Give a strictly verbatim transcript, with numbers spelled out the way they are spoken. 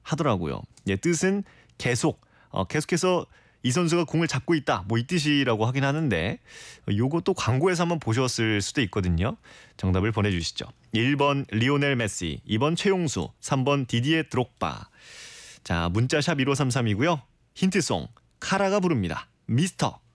하더라고요. 예, 뜻은 계속, 어, 계속해서 이 선수가 공을 잡고 있다, 뭐 이 뜻이라고 하긴 하는데 요것도 광고에서 한번 보셨을 수도 있거든요. 정답을 보내주시죠. 일 번 리오넬 메시, 이 번 최용수, 삼 번 디디에 드록바. 자, 문자샵 일오삼삼이고요. 힌트송 카라가 부릅니다. 미스터.